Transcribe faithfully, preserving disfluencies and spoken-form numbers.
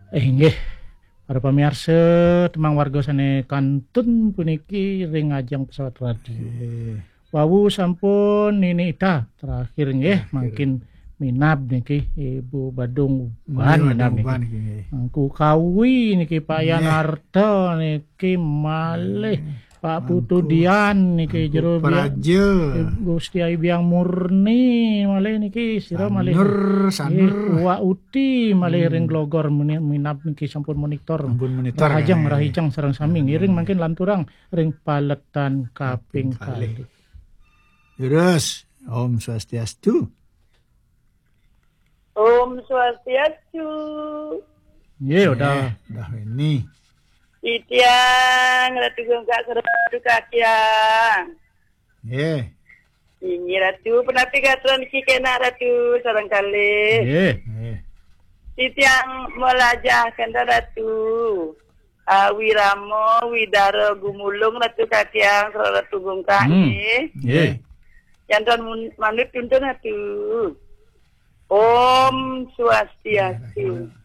Eh nggih, para pamirsa temang warga sane kantun puniki ring ajang pesawat radio. Eh, Wawu sampun Nini Ita terakhir nggih Terakhir. makin minab niki Ibu Badung Ban Uban minab ban niki. iki. Angku kawi niki Pak Nggih. Yanarto niki malih Pak Putu Angku- Dian niki Angku jero biang Praja. Gusti Ayu Biang Murni malih niki sira malih Sanur, sanur. Nggih, Wak Uti malih ring glogor meni- minab niki sampun monitor. Ampun monitor. Rahajang kan, eh. rahijang sareng sami ngiring mangkin lanturang ring paletan kaping Kaping kali. Terus, Om Swastiastu. Om Swastiastu. Nggih udah. Eh, udah ini. Titiang Ratu Gengkak Ratu Kakiang. Eh, Ini Ratu penapi katron kikena Ratu sareng kali. Nggih. eh. Titiang melajah kanda Ratu. Awi Ramo Widara Gumulung Ratu Kakiang Ratu Gengkak Hmm. nggih. Nggih. Yang tuan manut tuntun Ratu. Om Swastiastu.